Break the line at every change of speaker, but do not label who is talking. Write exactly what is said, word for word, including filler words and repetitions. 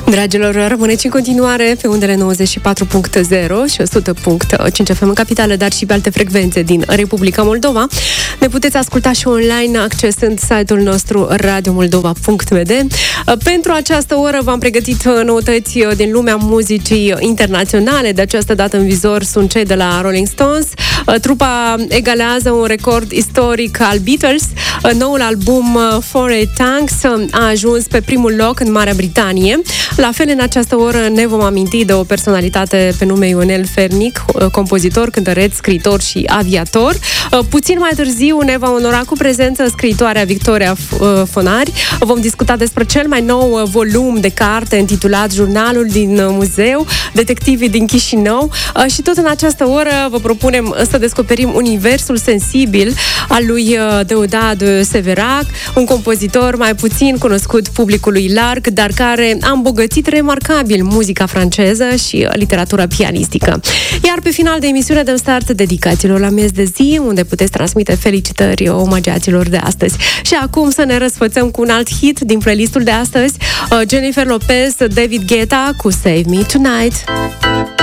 Dragilor, rămâneți în continuare pe undele nouăzeci și patru punct zero și o sută punct cinci F M în capitală, dar și pe alte frecvențe din Republica Moldova. Ne puteți asculta și online accesând site-ul nostru radio moldova punct m d. Pentru această oră v-am pregătit noutăți din lumea muzicii internaționale. De această dată în vizor sunt cei de la Rolling Stones. Trupa egalează un record istoric al Beatles. Noul album Four Eight Tanks a ajuns pe primul loc în Marea Britanie. La fel, în această oră ne vom aminti de o personalitate pe nume Ionel Fernic, compozitor, cântăreț, scriitor și aviator. Puțin mai târziu ne va onora cu prezență scriitoarea Victoria Fonari. Vom discuta despre cel mai nou volum de carte intitulat Jurnalul din muzeu, Detectivii din Chișinău. Și tot în această oră vă propunem să descoperim universul sensibil al lui Deodat de Séverac, un compozitor mai puțin cunoscut publicului larg, dar care a îmbogățit remarcabil muzica franceză și literatura pianistică. Iar pe final de emisiune dăm start dedicațiilor la miez de zi, unde puteți transmite felicitări omagiaților de astăzi. Și acum să ne răsfățăm cu un alt hit din playlistul de astăzi, Jennifer Lopez, David Guetta cu Save Me Tonight.